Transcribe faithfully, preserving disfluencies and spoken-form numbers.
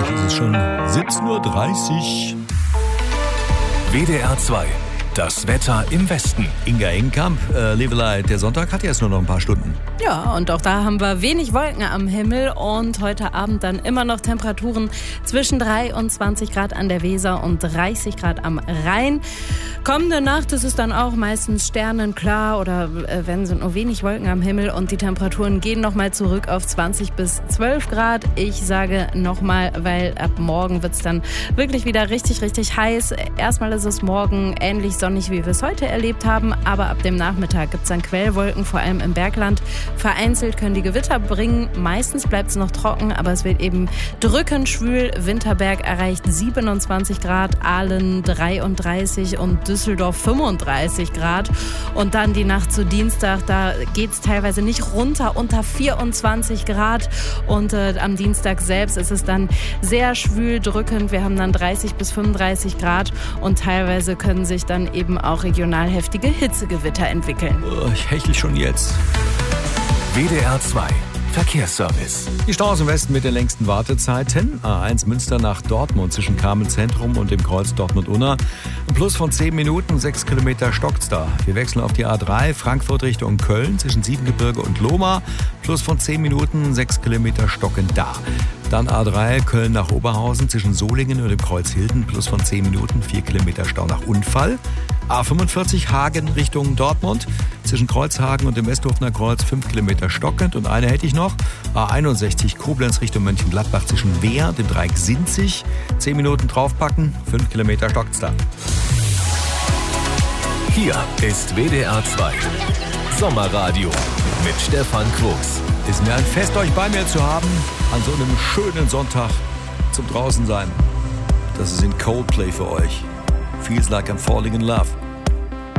Es ist schon siebzehn Uhr dreißig. W D R zwei. Das Wetter im Westen. Inga Engenkamp, äh, Levelei, der Sonntag hat jetzt nur noch ein paar Stunden. Ja, und auch da haben wir wenig Wolken am Himmel und heute Abend dann immer noch Temperaturen zwischen dreiundzwanzig Grad an der Weser und dreißig Grad am Rhein. Kommende Nacht ist es dann auch meistens sternenklar oder äh, wenn sind nur wenig Wolken am Himmel und die Temperaturen gehen nochmal zurück auf zwanzig bis zwölf Grad. Ich sage nochmal, weil ab morgen wird es dann wirklich wieder richtig, richtig heiß. Erstmal ist es morgen ähnlich sonnig, wie wir es heute erlebt haben, aber ab dem Nachmittag gibt es dann Quellwolken, vor allem im Bergland. Vereinzelt können die Gewitter bringen, meistens bleibt es noch trocken, aber es wird eben drückend schwül. Winterberg erreicht siebenundzwanzig Grad, Aalen dreiunddreißig und Düsseldorf fünfunddreißig Grad. Und dann die Nacht zu Dienstag, da geht es teilweise nicht runter, unter vierundzwanzig Grad. Und äh, am Dienstag selbst ist es dann sehr schwül, drückend. Wir haben dann dreißig bis fünfunddreißig Grad und teilweise können sich dann eben auch regional heftige Hitzegewitter entwickeln. Oh, ich hechle schon jetzt. W D R zwei. Verkehrsservice. Die Staus im Westen mit den längsten Wartezeiten. A eins Münster nach Dortmund zwischen Kamen Zentrum und dem Kreuz Dortmund-Unna. Ein Plus von zehn Minuten, sechs Kilometer stockt's da. Wir wechseln auf die A drei, Frankfurt Richtung Köln zwischen Siebengebirge und Lohmar. Plus von zehn Minuten, sechs Kilometer stockend da. Dann A drei, Köln nach Oberhausen zwischen Solingen und dem Kreuz Hilden. Plus von zehn Minuten, vier Kilometer Stau nach Unfall. A fünfundvierzig, Hagen Richtung Dortmund. Zwischen Kreuzhagen und dem Westhofener Kreuz fünf Kilometer stockend. Und eine hätte ich noch. A einundsechzig, Koblenz Richtung Mönchengladbach zwischen Wehr, dem Dreieck Sinzig. zehn Minuten draufpacken, fünf Kilometer stockt's da. Hier ist W D R zwei. Sommerradio mit Stefan Quos. Ist mir ein Fest, euch bei mir zu haben, an so einem schönen Sonntag zum Draußensein. Das ist in Coldplay für euch. Feels like I'm falling in love.